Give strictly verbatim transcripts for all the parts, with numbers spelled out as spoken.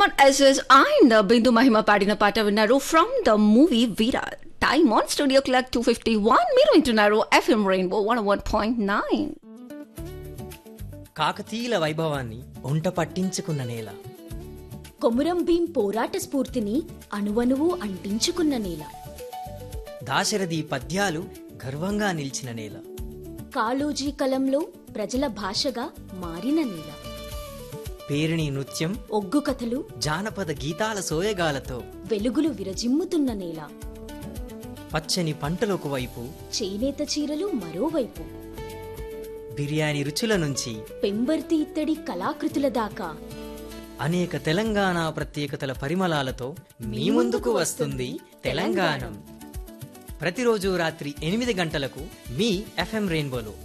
Rahman SS and బిందు మహిమ పాడిన పాట విన్నారు from the movie Veera. Time on studio clock two fifty one. మీరు వింటున్నారు FM rainbow one one point nine. కాకతీయుల వైభవాన్ని ఒంట పట్టించుకున్న నేల, కొమురం భీం పోరాట స్ఫూర్తిని అణువణువు అంటించుకున్న నేల, దాశరథి పద్యాలు గర్వంగా నిలిచిన నేల, కాళోజీ కలంలో ప్రజల భాషగా మారిన నేల, పేరిణి నృత్యం, ఒగ్గు కథలు, జానపద గీతాల సోయగాలతో వెలుగులు విరజిమ్ముతున్న నేల, పచ్చని పంటలకు వైపు, చేనేత చీరలు మరోవైపు, బిర్యానీ రుచుల నుంచి పెంబర్తి ఇత్తడి కళాకృతుల దాకా అనేక తెలంగాణ ప్రత్యేకతల పరిమళాలతో మీ ముందుకు వస్తుంది తెలంగాణం. ప్రతిరోజు రాత్రి ఎనిమిది గంటలకు మీ FM రెయిన్బోలో.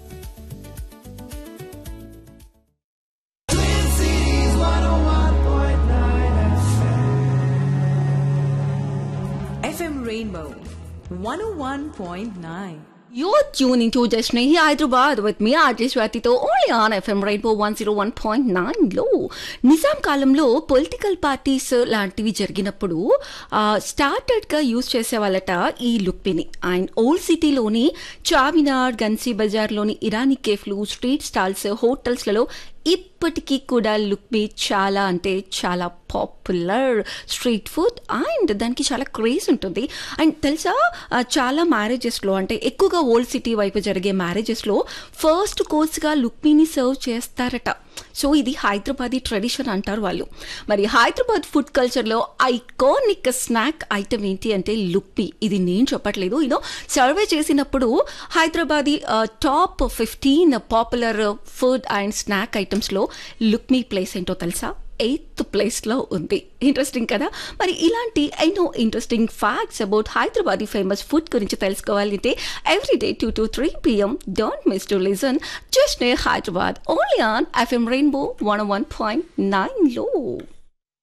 FM rainbow one oh one point nine. You're tuning to Destiny Hyderabad with me, R J Swatito, only on F M Rainbow one oh one point nine లో. నిజాం కాలంలో పొలిటికల్ పార్టీస్ లాంటివి జరిగినప్పుడు స్టార్టెడ్గా యూజ్ చేసేవాళ్ళట ఈ లుక్పిని. And old సిటీలోని Charminar, గన్సీ బజార్లోని Irani కేఫ్లు, street stalls, హోటల్స్లలో ఇప్పటికీ కూడా లుక్పి చాలా అంటే చాలా పాపులర్ స్ట్రీట్ ఫుడ్. అండ్ దానికి చాలా క్రేజ్ ఉంటుంది. అండ్ తెలుసా, చాలా మ్యారేజెస్లో అంటే ఎక్కువగా ఓల్డ్ సిటీ వైపు జరిగే మ్యారేజెస్లో ఫస్ట్ కోర్స్గా లుక్మిని సర్వ్ చేస్తారట. సో ఇది హైదరాబాదీ ట్రెడిషన్ అంటారు వాళ్ళు. మరి హైదరాబాద్ ఫుడ్ కల్చర్లో ఐకానిక్ స్నాక్ ఐటమ్ ఏంటి అంటే లుక్పి. ఇది నేను చెప్పట్లేదు, ఇదో సర్వే చేసినప్పుడు Hyderabadi top fifteen popular food and snack ఐటమ్స్లో లుక్మి place ఏంటో తెలుసా? ఎయిత్ ప్లేస్లో ఉంది. ఇంట్రెస్టింగ్ కదా. మరి ఇలాంటి ఎన్నో interesting facts about Hyderabadi famous food గురించి తెలుసుకోవాలంటే everyday two to three PM don't miss to listen just నే Hyderabad only on FM rainbow one one point నైన్లో.